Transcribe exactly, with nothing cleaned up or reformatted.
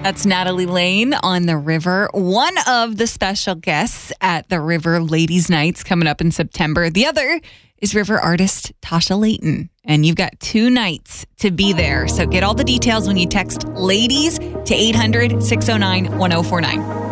That's Natalie Lane on the River. One of the special guests at the River Ladies Nights coming up in September. The other is River artist Tasha Layton. And you've got two nights to be there. So get all the details when you text LADIES to eight hundred, six oh nine, one oh four nine.